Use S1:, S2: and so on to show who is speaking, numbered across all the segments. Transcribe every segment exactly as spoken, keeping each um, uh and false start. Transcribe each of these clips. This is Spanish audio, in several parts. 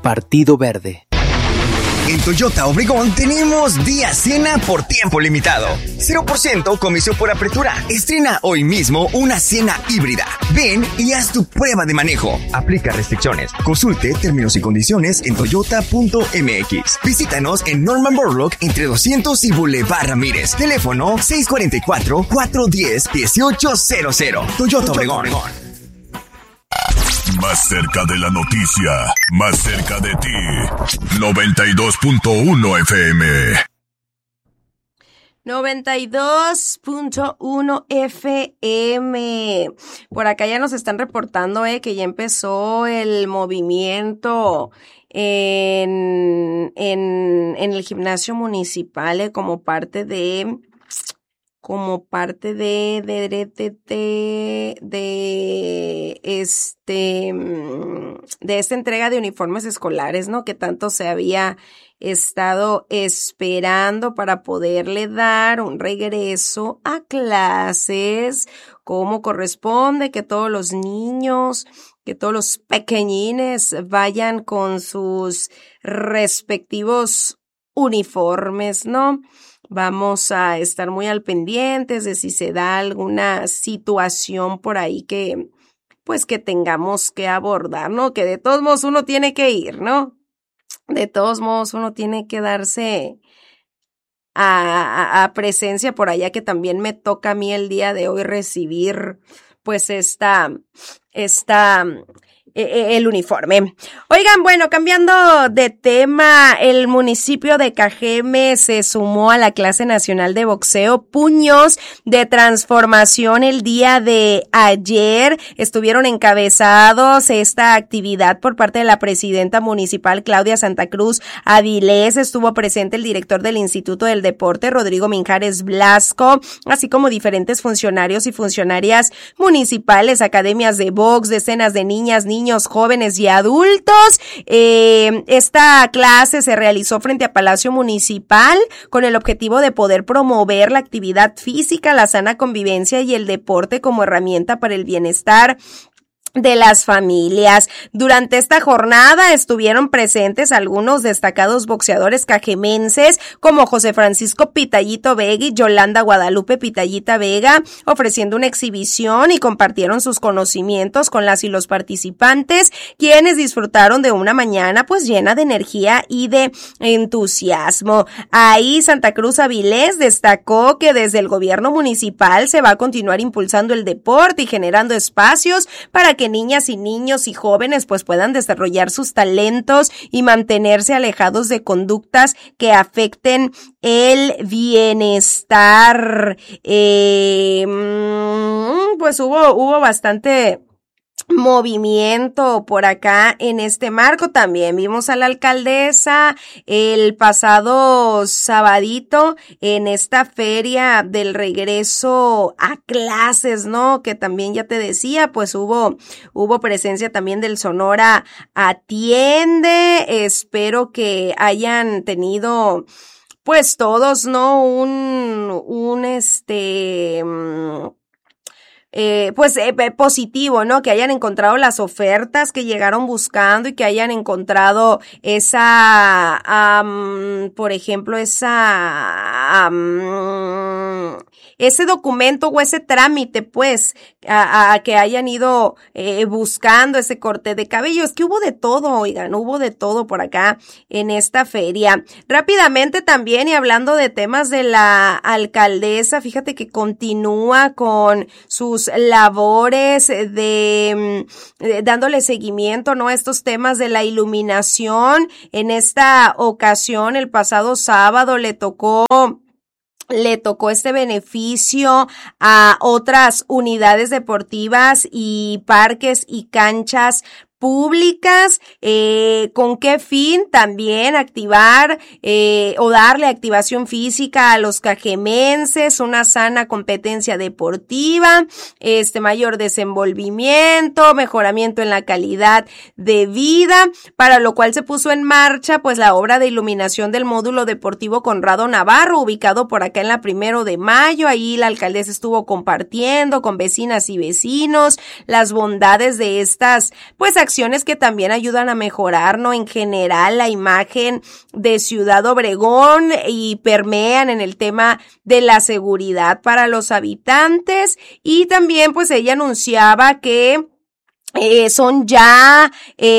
S1: Partido Verde.
S2: En Toyota Obregón tenemos día cena por tiempo limitado. cero por ciento comisión por apertura. Estrena hoy mismo una cena híbrida. Ven y haz tu prueba de manejo. Aplica restricciones. Consulte términos y condiciones en toyota punto m x. Visítanos en Norman Borlaug entre doscientos y Boulevard Ramírez. Teléfono seis cuatro cuatro, cuatro uno cero, uno ocho cero cero. Toyota Obregón.
S3: Más cerca de la noticia, más cerca de ti. noventa y dos punto uno F M.
S4: noventa y dos punto uno F M. Por acá ya nos están reportando eh, que ya empezó el movimiento en, en, en el gimnasio municipal eh, como parte de... como parte de, de, de, de, de, de, este, de esta entrega de uniformes escolares, ¿no? Que tanto se había estado esperando para poderle dar un regreso a clases como corresponde, que todos los niños, que todos los pequeñines vayan con sus respectivos uniformes, ¿no? Vamos a estar muy al pendientes de si se da alguna situación por ahí que, pues que tengamos que abordar, ¿no? Que de todos modos uno tiene que ir, ¿no? De todos modos uno tiene que darse a, a, a presencia por allá, que también me toca a mí el día de hoy recibir, pues esta, esta, el uniforme. Oigan, bueno, cambiando de tema, el municipio de Cajeme se sumó a la clase nacional de boxeo Puños de Transformación el día de ayer. Estuvieron encabezados esta actividad por parte de la presidenta municipal Claudia Santa Cruz Avilés. Estuvo presente el director del Instituto del Deporte, Rodrigo Minjares Blasco, así como diferentes funcionarios y funcionarias municipales, academias de box, decenas de niñas, niños, jóvenes y adultos. Eh, esta clase se realizó frente a Palacio Municipal con el objetivo de poder promover la actividad física, la sana convivencia y el deporte como herramienta para el bienestar de las familias. Durante esta jornada estuvieron presentes algunos destacados boxeadores cajemenses como José Francisco Pitallito Vega y Yolanda Guadalupe Pitallita Vega, ofreciendo una exhibición y compartieron sus conocimientos con las y los participantes, quienes disfrutaron de una mañana pues llena de energía y de entusiasmo. Ahí Santa Cruz Avilés destacó que desde el gobierno municipal se va a continuar impulsando el deporte y generando espacios para que niñas y niños y jóvenes pues puedan desarrollar sus talentos y mantenerse alejados de conductas que afecten el bienestar. Eh, pues hubo, hubo bastante movimiento por acá en este marco. También vimos a la alcaldesa el pasado sabadito en esta feria del regreso a clases, ¿no? Que también ya te decía, pues hubo, hubo presencia también del Sonora Atiende. Espero que hayan tenido pues todos, ¿no? Un, un este, Eh, pues eh, positivo, ¿no? Que hayan encontrado las ofertas que llegaron buscando y que hayan encontrado esa, um, por ejemplo, esa, um, ese documento o ese trámite, pues, a, a que hayan ido eh, buscando ese corte de cabello. Es que hubo de todo, oigan, hubo de todo por acá en esta feria. Rápidamente también, y hablando de temas de la alcaldesa, fíjate que continúa con sus labores de, de dándole seguimiento, ¿no? A estos temas de la iluminación. En esta ocasión, el pasado sábado, le tocó le tocó este beneficio a otras unidades deportivas y parques y canchas públicas. Eh, ¿con qué fin? También activar eh, o darle activación física a los cajemenses, una sana competencia deportiva, este mayor desenvolvimiento, mejoramiento en la calidad de vida, para lo cual se puso en marcha pues la obra de iluminación del módulo deportivo Conrado Navarro, ubicado por acá en la Primero de Mayo. Ahí la alcaldesa estuvo compartiendo con vecinas y vecinos las bondades de estas pues acciones que también ayudan a mejorar, ¿no? En general la imagen de Ciudad Obregón y permean en el tema de la seguridad para los habitantes. Y también pues ella anunciaba que Eh, son ya,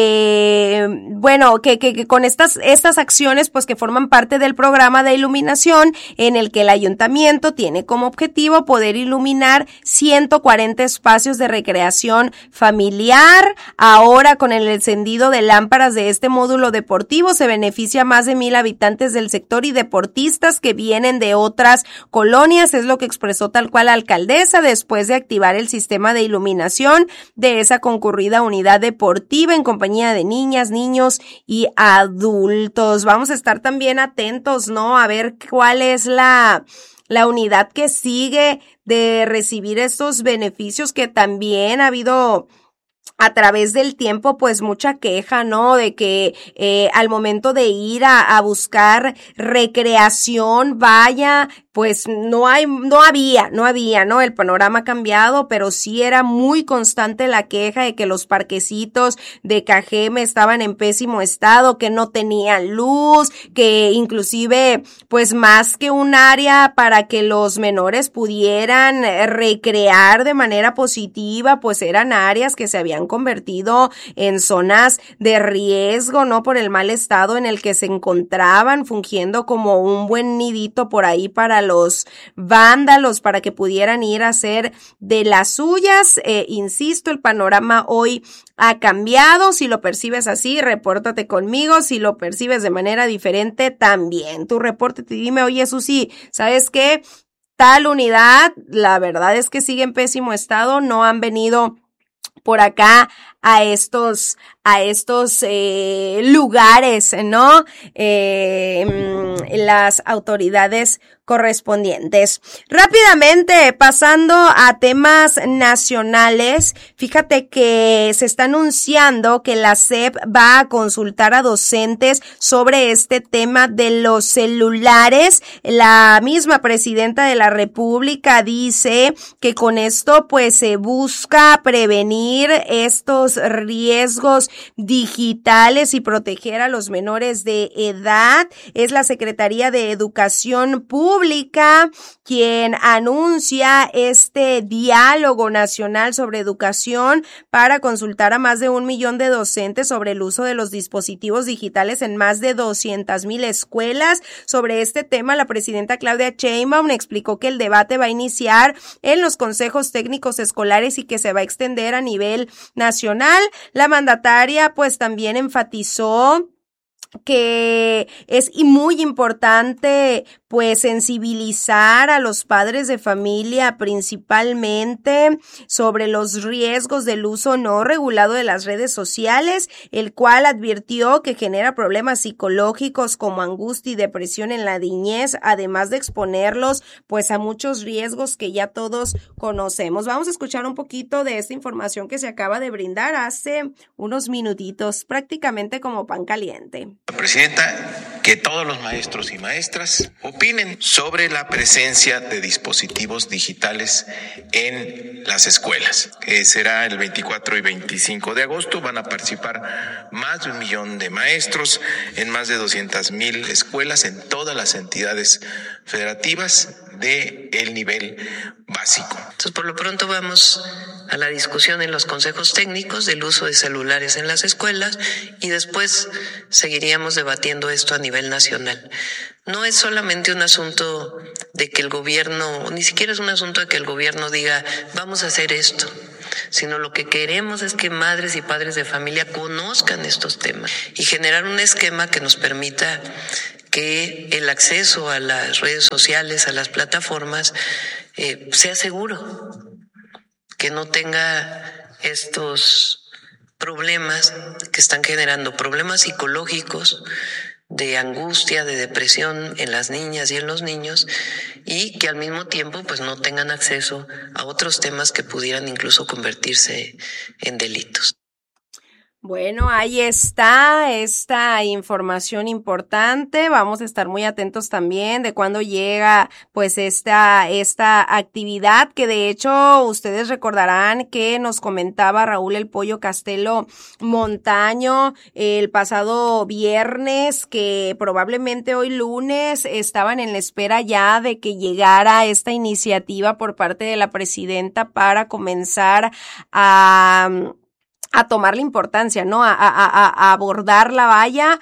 S4: eh, bueno, que, que, que con estas, estas acciones, pues que forman parte del programa de iluminación en el que el ayuntamiento tiene como objetivo poder iluminar ciento cuarenta espacios de recreación familiar. Ahora, con el encendido de lámparas de este módulo deportivo, se beneficia a más de mil habitantes del sector y deportistas que vienen de otras colonias, es lo que expresó tal cual la alcaldesa después de activar el sistema de iluminación de esa concurrencia concurrida unidad deportiva en compañía de niñas, niños y adultos. Vamos a estar también atentos, ¿no? A ver cuál es la, la unidad que sigue de recibir estos beneficios, que también ha habido a través del tiempo, pues mucha queja, ¿no? De que eh, al momento de ir a, a buscar recreación, vaya, pues no hay, no había, no había, ¿no? El panorama ha cambiado, pero sí era muy constante la queja de que los parquecitos de Cajeme estaban en pésimo estado, que no tenían luz, que inclusive, pues más que un área para que los menores pudieran recrear de manera positiva, pues eran áreas que se habían convertido en zonas de riesgo, ¿no? Por el mal estado en el que se encontraban, fungiendo como un buen nidito por ahí para los vándalos, para que pudieran ir a hacer de las suyas. Eh, insisto, el panorama hoy ha cambiado. Si lo percibes así, repórtate conmigo. Si lo percibes de manera diferente, también. Tu repórtate y dime, oye, Susi, ¿sabes qué? Tal unidad, la verdad es que sigue en pésimo estado, no han venido por acá a estos a estos eh, lugares, ¿no? Eh, las autoridades correspondientes. Rápidamente, pasando a temas nacionales, fíjate que se está anunciando que la S E P va a consultar a docentes sobre este tema de los celulares. La misma presidenta de la República dice que con esto pues se busca prevenir estos riesgos digitales y proteger a los menores de edad. Es la Secretaría de Educación Pública quien anuncia este diálogo nacional sobre educación para consultar a más de un millón de docentes sobre el uso de los dispositivos digitales en más de doscientas mil escuelas. Sobre este tema, la presidenta Claudia Sheinbaum explicó que el debate va a iniciar en los consejos técnicos escolares y que se va a extender a nivel nacional. La mandataria pues también enfatizó que es muy importante pues sensibilizar a los padres de familia principalmente sobre los riesgos del uso no regulado de las redes sociales, el cual advirtió que genera problemas psicológicos como angustia y depresión en la niñez, además de exponerlos pues a muchos riesgos que ya todos conocemos. Vamos a escuchar un poquito de esta información que se acaba de brindar hace unos minutitos, prácticamente como pan caliente.
S1: La presidenta, que todos los maestros y maestras opinen sobre la presencia de dispositivos digitales en las escuelas, que será el veinticuatro y veinticinco de agosto. Van a participar más de un millón de maestros en más de doscientas mil escuelas en todas las entidades federativas de el nivel básico.
S5: Entonces, por lo pronto vamos a la discusión en los consejos técnicos del uso de celulares en las escuelas y después seguiríamos debatiendo esto a nivel nacional. No es solamente un asunto de que el gobierno, ni siquiera es un asunto de que el gobierno diga vamos a hacer esto, sino lo que queremos es que madres y padres de familia conozcan estos temas y generar un esquema que nos permita que el acceso a las redes sociales, a las plataformas, eh, sea seguro, que no tenga estos problemas que están generando problemas psicológicos, de angustia, de depresión en las niñas y en los niños, y que al mismo tiempo pues no tengan acceso a otros temas que pudieran incluso convertirse en delitos.
S4: Bueno, ahí está esta información importante. Vamos a estar muy atentos también de cuándo llega pues esta esta actividad, que de hecho ustedes recordarán que nos comentaba Raúl El Pollo Castelo Montaño el pasado viernes que probablemente hoy lunes estaban en la espera ya de que llegara esta iniciativa por parte de la presidenta para comenzar a a tomar la importancia, ¿no? A, a, a, a abordar la valla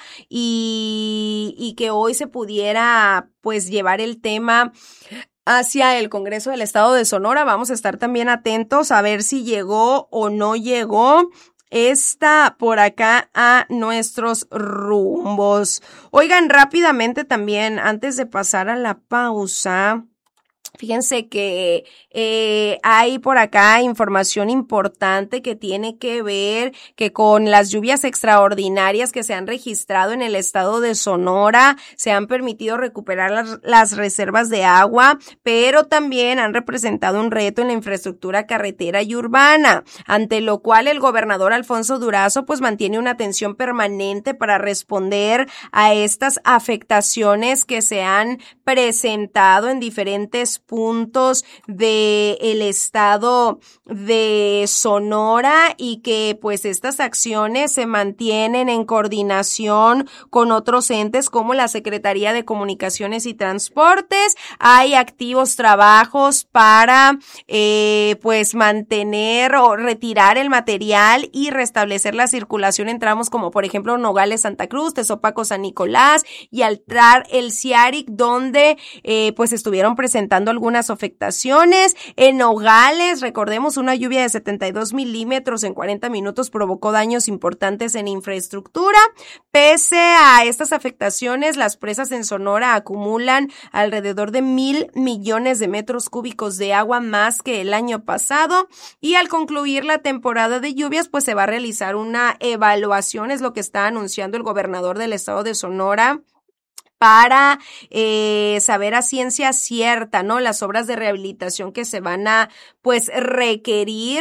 S4: y, y que hoy se pudiera, pues, llevar el tema hacia el Congreso del Estado de Sonora. Vamos a estar también atentos a ver si llegó o no llegó esta por acá a nuestros rumbos. Oigan, rápidamente también, antes de pasar a la pausa, fíjense que eh, hay por acá información importante que tiene que ver que con las lluvias extraordinarias que se han registrado en el estado de Sonora, se han permitido recuperar las, las reservas de agua, pero también han representado un reto en la infraestructura carretera y urbana, ante lo cual el gobernador Alfonso Durazo pues mantiene una atención permanente para responder a estas afectaciones que se han presentado en diferentes puntos de el estado de Sonora y que pues estas acciones se mantienen en coordinación con otros entes como la Secretaría de Comunicaciones y Transportes. Hay activos trabajos para eh, pues mantener o retirar el material y restablecer la circulación en tramos como por ejemplo Nogales Santa Cruz, Tezopaco San Nicolás y Altrar El Ciaric, donde eh, pues estuvieron presentando algunas afectaciones. En Nogales, recordemos, una lluvia de setenta y dos milímetros en cuarenta minutos provocó daños importantes en infraestructura. Pese a estas afectaciones, las presas en Sonora acumulan alrededor de mil millones de metros cúbicos de agua más que el año pasado, y al concluir la temporada de lluvias, pues se va a realizar una evaluación, es lo que está anunciando el gobernador del estado de Sonora, para eh, saber a ciencia cierta, ¿no? Las obras de rehabilitación que se van a, pues, requerir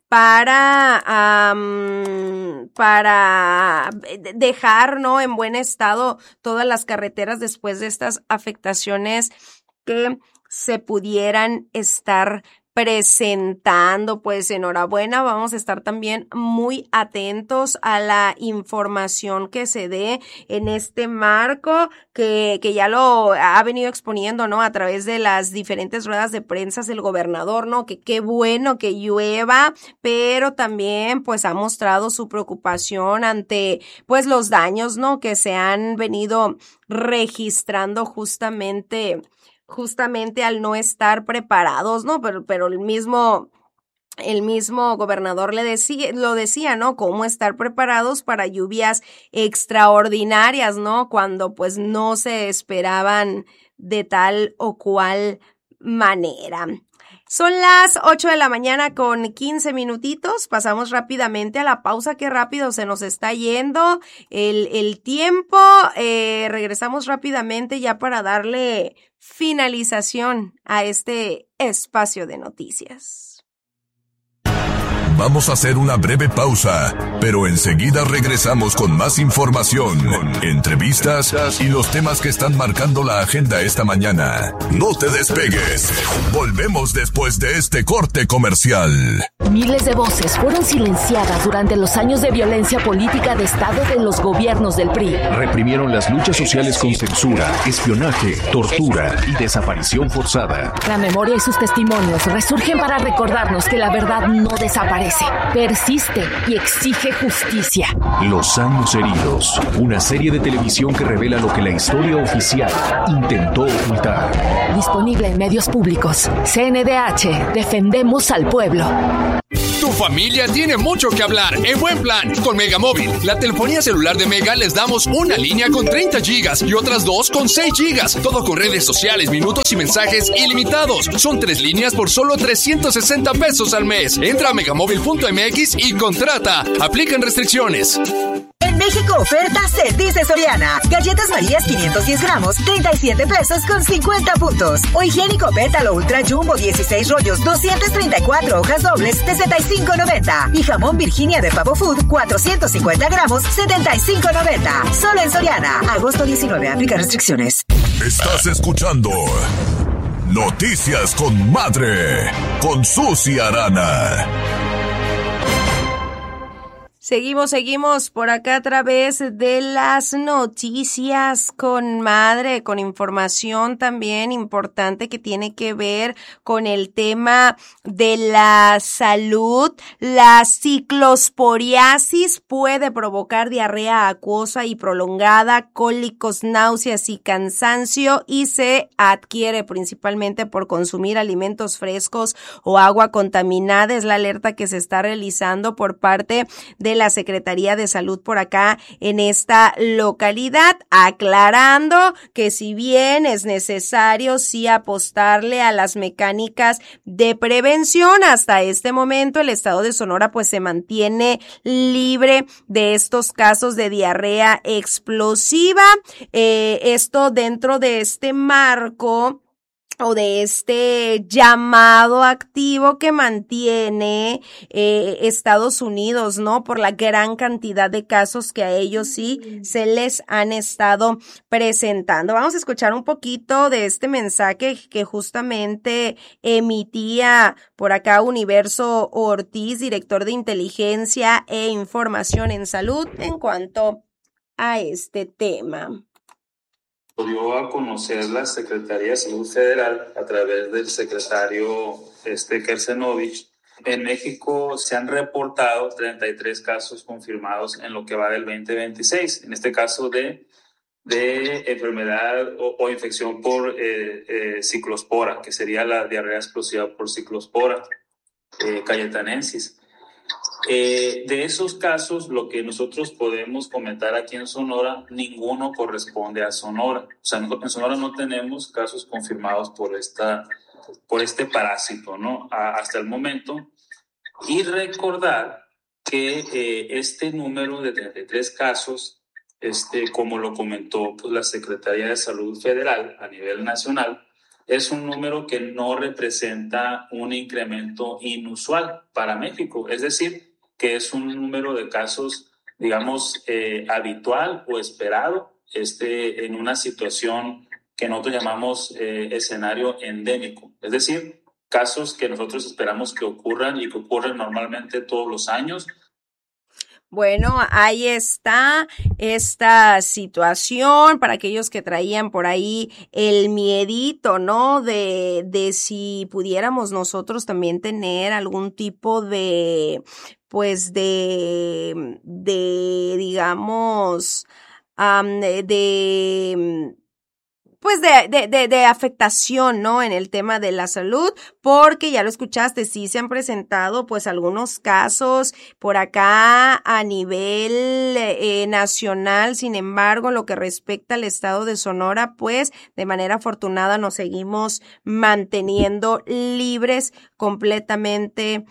S4: para, um, para dejar, ¿no? En buen estado todas las carreteras después de estas afectaciones que se pudieran estar presentando. Pues enhorabuena, vamos a estar también muy atentos a la información que se dé en este marco que, que ya lo ha venido exponiendo, ¿no? A través de las diferentes ruedas de prensa el gobernador, ¿no? Que qué bueno que llueva, pero también pues ha mostrado su preocupación ante pues los daños, ¿no? Que se han venido registrando justamente justamente al no estar preparados, ¿no? Pero, pero el mismo, el mismo gobernador le decía, lo decía, ¿no? Cómo estar preparados para lluvias extraordinarias, ¿no? Cuando pues no se esperaban de tal o cual manera. Son las ocho de la mañana con quince minutitos. Pasamos rápidamente a la pausa. Qué rápido se nos está yendo el, el tiempo. Eh, regresamos rápidamente ya para darle finalización a este espacio de noticias.
S3: Vamos a hacer una breve pausa, pero enseguida regresamos con más información, entrevistas y los temas que están marcando la agenda esta mañana. No te despegues. Volvemos después de este corte comercial.
S6: Miles de voces fueron silenciadas durante los años de violencia política de Estado de los gobiernos del P R I.
S7: Reprimieron las luchas sociales con censura, espionaje, tortura y desaparición forzada.
S6: La memoria y sus testimonios resurgen para recordarnos que la verdad no desaparece. Persiste y exige justicia.
S7: Los años heridos, una serie de televisión que revela lo que la historia oficial intentó ocultar.
S6: Disponible en medios públicos. C N D H, defendemos al pueblo.
S8: Tu familia tiene mucho que hablar en Buen Plan con Mega Móvil. La telefonía celular de Mega les damos una línea con treinta gigas y otras dos con seis gigas. Todo con redes sociales, minutos y mensajes ilimitados. Son tres líneas por solo trescientos sesenta pesos al mes. Entra a megamóvil punto m x y contrata. Aplican restricciones.
S9: En En México oferta se dice Soriana. Galletas Marías quinientos diez gramos, treinta y siete pesos con cincuenta puntos. O higiénico Pétalo Ultra Jumbo dieciséis rollos, doscientas treinta y cuatro hojas dobles, sesenta y cinco noventa. Y jamón Virginia de Pavo Food, cuatrocientos cincuenta gramos, setenta y cinco noventa. Solo en Soriana. Agosto diecinueve. Aplica restricciones.
S3: Estás escuchando Noticias con Madre, con Susi Arana.
S4: Seguimos, seguimos por acá a través de las noticias con Madre, con información también importante que tiene que ver con el tema de la salud. La ciclosporiasis puede provocar diarrea acuosa y prolongada, cólicos, náuseas y cansancio, y se adquiere principalmente por consumir alimentos frescos o agua contaminada. Es la alerta que se está realizando por parte de la Secretaría de Salud por acá en esta localidad, aclarando que si bien es necesario sí apostarle a las mecánicas de prevención, hasta este momento el estado de Sonora pues se mantiene libre de estos casos de diarrea explosiva. Eh, esto dentro de este marco o de este llamado activo que mantiene eh, Estados Unidos, ¿no? Por la gran cantidad de casos que a ellos sí se les han estado presentando. Vamos a escuchar un poquito de este mensaje que justamente emitía por acá Universo Ortiz, director de Inteligencia e Información en Salud, en cuanto a este tema.
S10: Dio a conocer la Secretaría de Salud Federal a través del secretario este, Kersenovich. En México se han reportado treinta y tres casos confirmados en lo que va del veinte veintiséis, en este caso de, de enfermedad o, o infección por eh, eh, ciclospora, que sería la diarrea explosiva por ciclospora eh, cayetanensis. Eh, de esos casos, lo que nosotros podemos comentar aquí en Sonora, ninguno corresponde a Sonora. O sea, en Sonora no tenemos casos confirmados por, esta, por este parásito, ¿no? A, hasta el momento. Y recordar que eh, este número de treinta y tres casos, este, como lo comentó pues, la Secretaría de Salud Federal a nivel nacional, es un número que no representa un incremento inusual para México. Es decir, que es un número de casos, digamos, eh, habitual o esperado este, en una situación que nosotros llamamos eh, escenario endémico. Es decir, casos que nosotros esperamos que ocurran y que ocurren normalmente todos los años.
S4: Bueno, ahí está esta situación para aquellos que traían por ahí el miedito, ¿no? De, de si pudiéramos nosotros también tener algún tipo de, pues de, de, digamos, um, de, de pues de, de, de, de afectación, ¿no? En el tema de la salud, porque ya lo escuchaste, sí se han presentado pues algunos casos por acá a nivel eh, nacional. Sin embargo, lo que respecta al estado de Sonora, pues de manera afortunada nos seguimos manteniendo libres completamente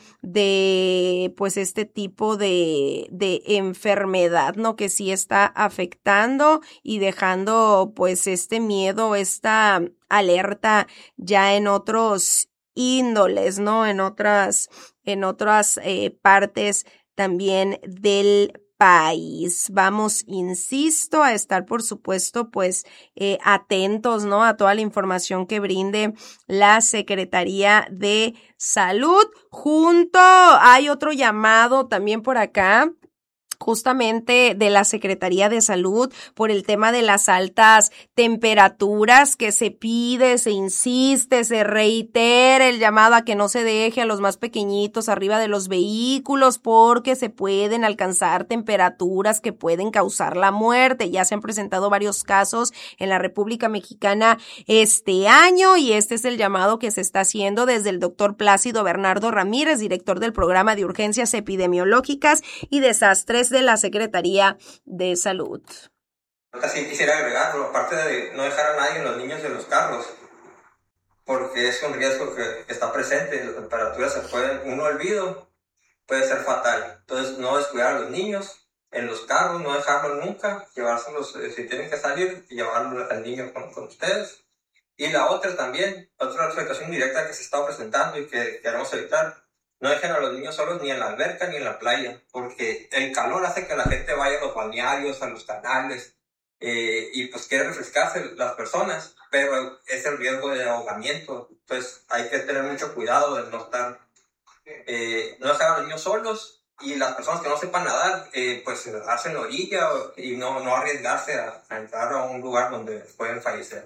S4: de pues este tipo de, de enfermedad, ¿no? Que sí está afectando y dejando pues este miedo, esta alerta ya en otros índoles, ¿no? En otras, en otras eh, partes también del país. Vamos, insisto, a estar, por supuesto, pues eh, atentos, ¿no? A toda la información que brinde la Secretaría de Salud. Junto, hay otro llamado también por acá, justamente de la Secretaría de Salud, por el tema de las altas temperaturas, que se pide, se insiste, se reitera el llamado a que no se deje a los más pequeñitos arriba de los vehículos, porque se pueden alcanzar temperaturas que pueden causar la muerte. Ya se han presentado varios casos en la República Mexicana este año, y este es el llamado que se está haciendo desde el doctor Plácido Bernardo Ramírez, director del Programa de Urgencias Epidemiológicas y Desastres de la Secretaría de Salud.
S11: Así quisiera agregar, por parte de no dejar a nadie, los niños en los carros, porque es un riesgo que está presente. Las temperaturas se pueden, un olvido puede ser fatal. Entonces, no descuidar a los niños, en los carros, no dejarlos nunca, llevárselos, eh, si tienen que salir, llevarlo al niño con, con ustedes. Y la otra también, otra situación directa que se está presentando y que queremos evitar, no dejen a los niños solos ni en la alberca ni en la playa, porque el calor hace que la gente vaya a los balnearios, a los canales, eh, y pues quiere refrescarse las personas, pero es el riesgo de ahogamiento. Entonces hay que tener mucho cuidado de no estar, eh, no dejar a los niños solos, y las personas que no sepan nadar, eh, pues darse en la orilla y no, no arriesgarse a, a entrar a un lugar donde pueden fallecer.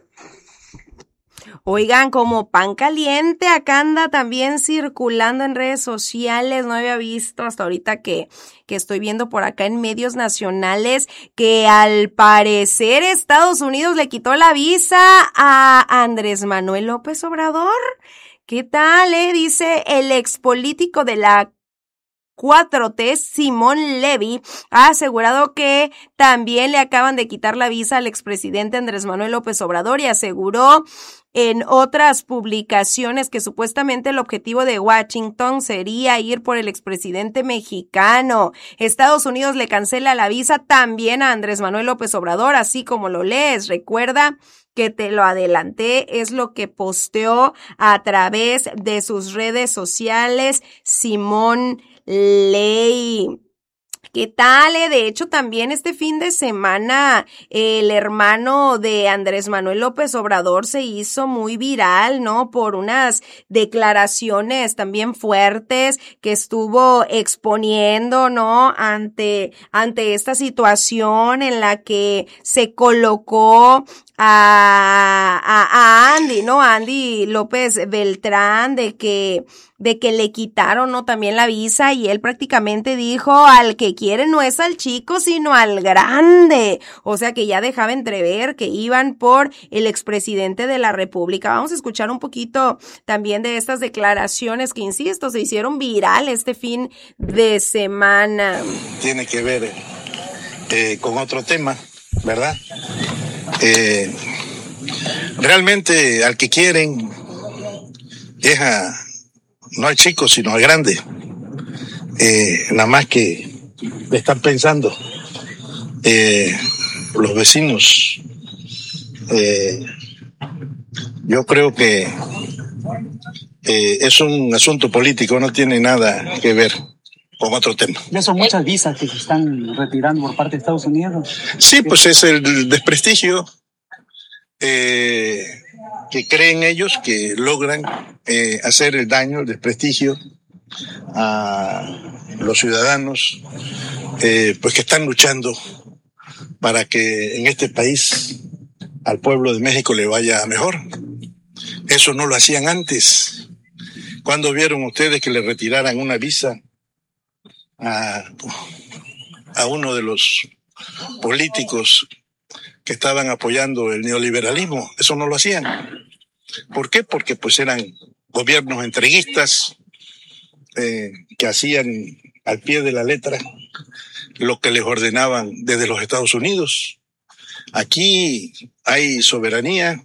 S4: Oigan, como pan caliente, acá anda también circulando en redes sociales, no había visto hasta ahorita que, que estoy viendo por acá en medios nacionales, que al parecer Estados Unidos le quitó la visa a Andrés Manuel López Obrador. ¿Qué tal, eh? Dice el expolítico de la cuatro T, Simón Levy, ha asegurado que también le acaban de quitar la visa al expresidente Andrés Manuel López Obrador y aseguró en otras publicaciones que supuestamente el objetivo de Washington sería ir por el expresidente mexicano. Estados Unidos le cancela la visa también a Andrés Manuel López Obrador, así como lo lees. Recuerda que te lo adelanté, es lo que posteó a través de sus redes sociales Simón Ley. ¿Qué tal? Eh? De hecho, también este fin de semana el hermano de Andrés Manuel López Obrador se hizo muy viral, ¿no? Por unas declaraciones también fuertes que estuvo exponiendo, ¿no? Ante, ante esta situación en la que se colocó a, a, a Andy, ¿no? Andy López Beltrán, de que, de que le quitaron, ¿no? También la visa, y él prácticamente dijo, al que quiere no es al chico, sino al grande. O sea que ya dejaba entrever que iban por el expresidente de la República. Vamos a escuchar un poquito también de estas declaraciones que, insisto, se hicieron viral este fin de semana.
S12: Tiene que ver eh, con otro tema, ¿verdad? Eh, realmente al que quieren es a, no al chico sino al grande, eh, nada más que le están pensando eh, los vecinos. eh, yo creo que eh, es un asunto político, no tiene nada que ver con otro tema.
S13: Ya son muchas visas que se están retirando por parte de Estados Unidos.
S12: Sí, pues es el desprestigio eh, que creen ellos que logran eh, hacer el daño, el desprestigio a los ciudadanos, eh, pues que están luchando para que en este país al pueblo de México le vaya mejor. Eso no lo hacían antes. ¿Cuándo vieron ustedes que le retiraran una visa a, a uno de los políticos que estaban apoyando el neoliberalismo? Eso no lo hacían. ¿Por qué? Porque pues eran gobiernos entreguistas eh, que hacían al pie de la letra lo que les ordenaban desde los Estados Unidos. Aquí hay soberanía,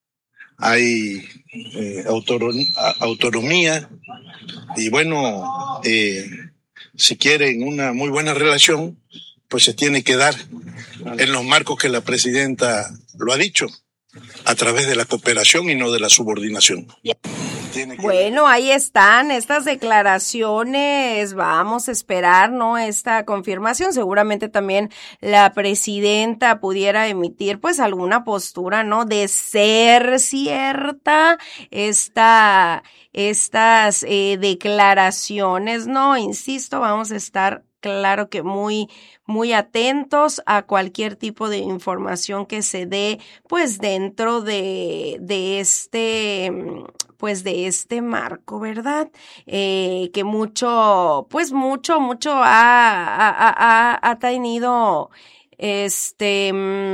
S12: hay eh, autonomía, autonomía y bueno, eh, si quieren una muy buena relación, pues se tiene que dar en los marcos que la presidenta lo ha dicho, a través de la cooperación y no de la subordinación.
S4: Bueno, ahí están estas declaraciones, vamos a esperar, ¿no? Esta confirmación, seguramente también la presidenta pudiera emitir pues alguna postura, ¿no? De ser cierta esta, estas eh, declaraciones, ¿no? Insisto, vamos a estar claro que muy, muy atentos a cualquier tipo de información que se dé, pues dentro de, de este, pues de este marco, ¿verdad? Eh, que mucho, pues mucho, mucho ha, ha, ha, ha tenido, este,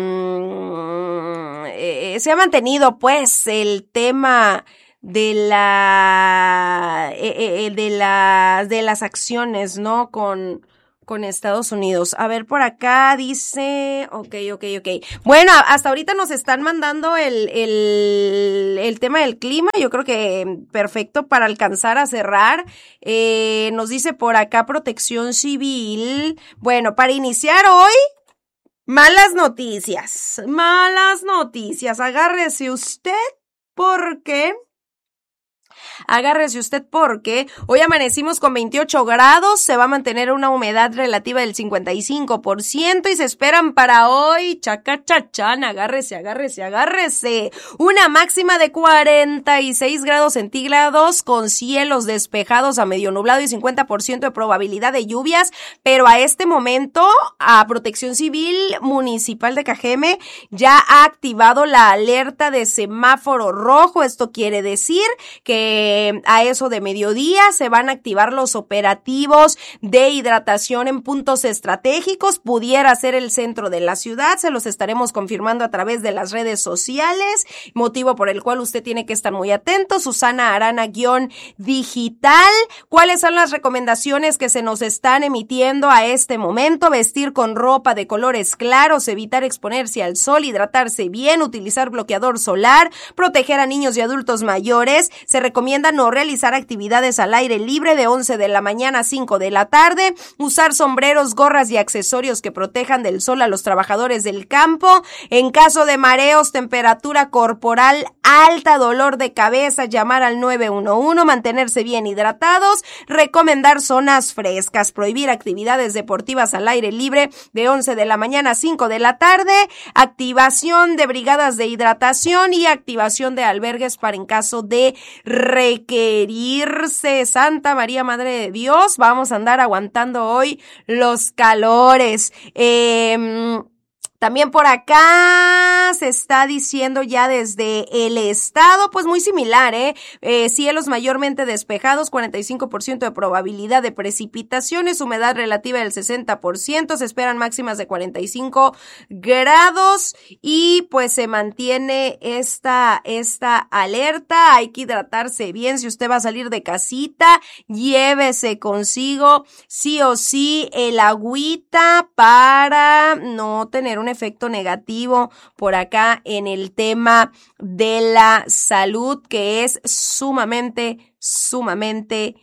S4: mmm, eh, se ha mantenido, pues, el tema de la, eh, eh, de las, de las acciones, ¿no? Con, con Estados Unidos. A ver, por acá dice, ok, ok, ok. Bueno, hasta ahorita nos están mandando el, el, el tema del clima, yo creo que perfecto para alcanzar a cerrar. Eh, nos dice por acá Protección Civil. Bueno, para iniciar hoy, malas noticias, malas noticias. Agárrese usted porque... Agárrese usted porque hoy amanecimos con veintiocho grados, se va a mantener una humedad relativa del cincuenta y cinco por ciento y se esperan para hoy, chacachachán, agárrese, agárrese, agárrese, una máxima de cuarenta y seis grados centígrados con cielos despejados a medio nublado y cincuenta por ciento de probabilidad de lluvias, pero a este momento a Protección Civil Municipal de Cajeme ya ha activado la alerta de semáforo rojo. Esto quiere decir que a eso de mediodía se van a activar los operativos de hidratación en puntos estratégicos. Pudiera ser el centro de la ciudad, se los estaremos confirmando a través de las redes sociales, motivo por el cual usted tiene que estar muy atento. Susana Arana guión digital. ¿Cuáles son las recomendaciones que se nos están emitiendo a este momento? Vestir con ropa de colores claros, evitar exponerse al sol, hidratarse bien, utilizar bloqueador solar, proteger a niños y adultos mayores. Se recomienda no realizar actividades al aire libre de once de la mañana a cinco de la tarde, usar sombreros, gorras y accesorios que protejan del sol a los trabajadores del campo. En caso de mareos, temperatura corporal alta, dolor de cabeza, llamar al nueve uno uno, mantenerse bien hidratados, recomendar zonas frescas, prohibir actividades deportivas al aire libre de once de la mañana a cinco de la tarde, activación de brigadas de hidratación y activación de albergues para en caso de requerirse. Santa María, Madre de Dios, vamos a andar aguantando hoy los calores. Eh... También por acá se está diciendo ya desde el estado, pues muy similar, ¿eh? eh cielos mayormente despejados, cuarenta y cinco por ciento de probabilidad de precipitaciones, humedad relativa del sesenta por ciento, se esperan máximas de cuarenta y cinco grados y pues se mantiene esta, esta alerta. Hay que hidratarse bien. Si usted va a salir de casita, llévese consigo sí o sí el agüita para no tener un efecto negativo por acá en el tema de la salud, que es sumamente, sumamente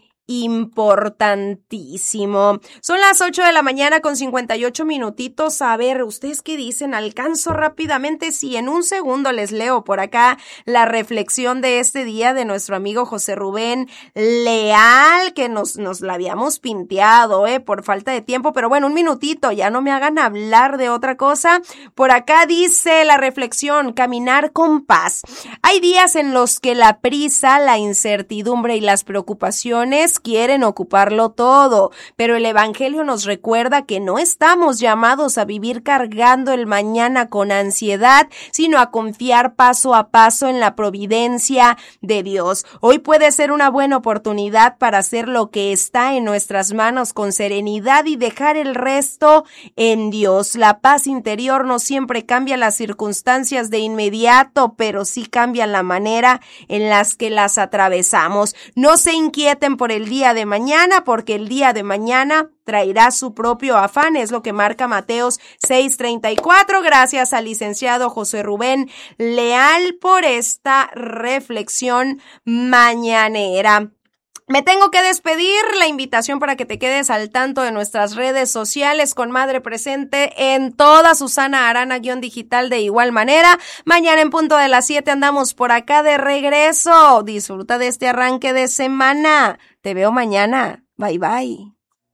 S4: importantísimo. Son las ocho de la mañana con cincuenta y ocho minutitos. A ver, ¿ustedes qué dicen? Alcanzo rápidamente. Sí, en un segundo les leo por acá la reflexión de este día de nuestro amigo José Rubén Leal, que nos, nos la habíamos pinteado, eh, por falta de tiempo, pero bueno, un minutito, ya no me hagan hablar de otra cosa. Por acá dice la reflexión: caminar con paz. Hay días en los que la prisa, la incertidumbre y las preocupaciones quieren ocuparlo todo, pero el Evangelio nos recuerda que no estamos llamados a vivir cargando el mañana con ansiedad, sino a confiar paso a paso en la providencia de Dios. Hoy puede ser una buena oportunidad para hacer lo que está en nuestras manos con serenidad y dejar el resto en Dios. La paz interior no siempre cambia las circunstancias de inmediato, pero sí cambia la manera en las que las atravesamos. No se inquieten por el día de mañana, porque el día de mañana traerá su propio afán, es lo que marca Mateos seis treinta y cuatro. Gracias al licenciado José Rubén Leal por esta reflexión mañanera. Me tengo que despedir. La invitación para que te quedes al tanto de nuestras redes sociales con Madre presente en toda. Susana Arana guión digital de igual manera. Mañana en punto de las siete andamos por acá de regreso. Disfruta de este arranque de semana. Te veo mañana. Bye bye.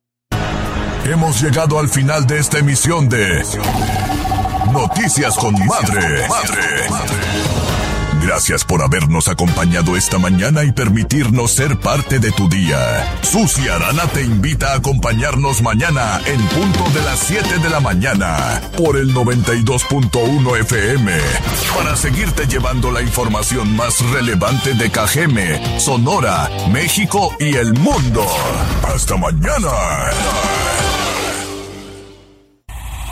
S3: Hemos llegado al final de esta emisión de Noticias con Madre. Madre. Gracias por habernos acompañado esta mañana y permitirnos ser parte de tu día. Susi Arana te invita a acompañarnos mañana en punto de las siete de la mañana por el noventa y dos punto uno F M para seguirte llevando la información más relevante de Cajeme, Sonora, México y el mundo. ¡Hasta mañana!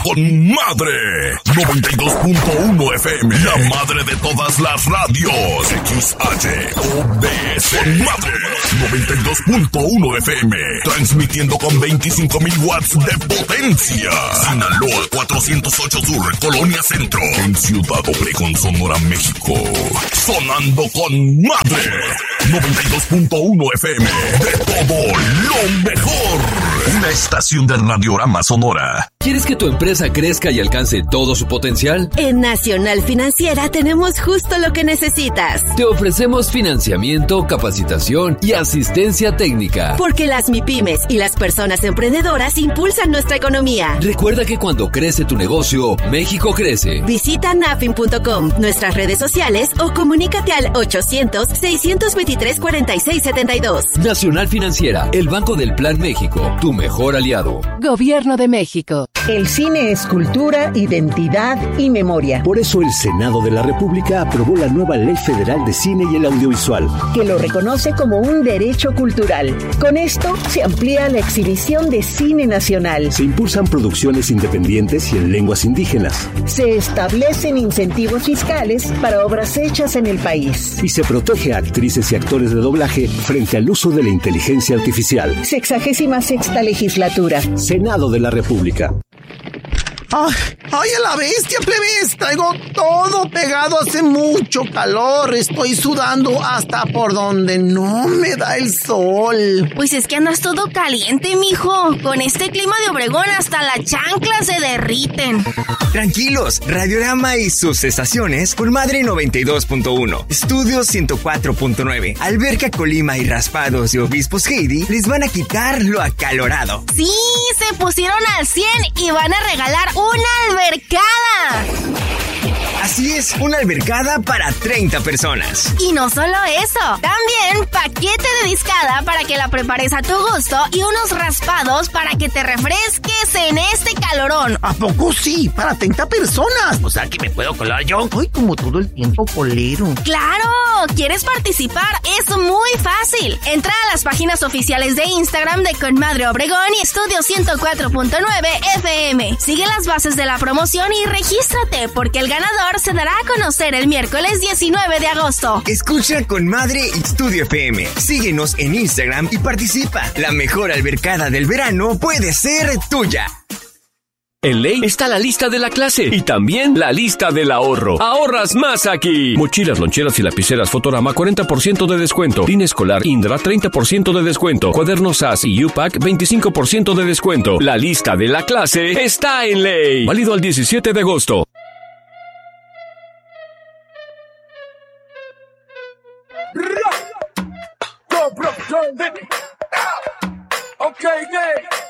S3: con Madre. noventa y dos punto uno F M. La madre de todas las radios. X H O B S. Con Madre. noventa y dos punto uno F M. Transmitiendo con veinticinco mil watts de potencia. Sinaloa cuatrocientos ocho Sur, Colonia Centro. En Ciudad Obregón, Sonora, México. Sonando con Madre. noventa y dos punto uno F M. De todo lo mejor. Una estación de Radiorama Sonora.
S8: ¿Quieres que tu empresa crezca y alcance todo su potencial?
S14: En Nacional Financiera tenemos justo lo que necesitas.
S8: Te ofrecemos financiamiento, capacitación y asistencia técnica.
S14: Porque las MIPYMES y las personas emprendedoras impulsan nuestra economía.
S8: Recuerda que cuando crece tu negocio, México crece.
S14: Visita nafin punto com, nuestras redes sociales o comunícate al ochocientos, seiscientos veintitrés, cuarenta y seis setenta y dos.
S8: Nacional Financiera, el Banco del Plan México, tu mejor aliado.
S6: Gobierno de México.
S9: El cine es cultura, identidad y memoria.
S15: Por eso el Senado de la República aprobó la nueva Ley Federal de Cine y el Audiovisual,
S9: que lo reconoce como un derecho cultural. Con esto se amplía la exhibición de cine nacional.
S15: Se impulsan producciones independientes y en lenguas indígenas.
S9: Se establecen incentivos fiscales para obras hechas en el país.
S15: Y se protege a actrices y actores de doblaje frente al uso de la inteligencia artificial.
S9: Sexagésima sexta legislatura.
S15: Senado de la República.
S16: ¡Ay, ay, a la bestia, plebes! Traigo todo pegado, hace mucho calor. Estoy sudando hasta por donde no me da el sol.
S17: Pues es que andas todo caliente, mijo. Con este clima de Obregón hasta las chanclas se derriten.
S2: Tranquilos, Radiorama y sus estaciones por Madre noventa y dos punto uno, Estudios ciento cuatro punto nueve, Alberca Colima y Raspados de Obispos Heidi les van a quitar lo acalorado.
S17: Sí, se pusieron al cien y van a regalar una albercada.
S2: Así es, una albercada para treinta personas.
S17: Y no solo eso, también paquete de discada para que la prepares a tu gusto y unos raspados para que te refresques en este calorón.
S16: ¿A poco sí? Para treinta personas. O sea, que me puedo colar yo. Ay, como todo el tiempo colero.
S17: ¡Claro! ¿Quieres participar? Es muy fácil. Entra a las páginas oficiales de Instagram de Conmadre Obregón y Estudio ciento cuatro punto nueve F M. Sigue las bases de la promoción y regístrate, porque el ganador se dará a conocer el miércoles diecinueve de agosto.
S2: Escucha Conmadre y Estudio F M. Síguenos en Instagram y participa. La mejor albercada del verano puede ser tuya.
S7: En Ley está la lista de la clase y también la lista del ahorro. ¡Ahorras más aquí! Mochilas, loncheras y lapiceras Fotorama, cuarenta por ciento de descuento. Línea escolar Indra, treinta por ciento de descuento. Cuadernos A S y U P A C, veinticinco por ciento de descuento. La lista de la clase está en Ley. Válido al diecisiete de agosto.
S18: Okay, yeah.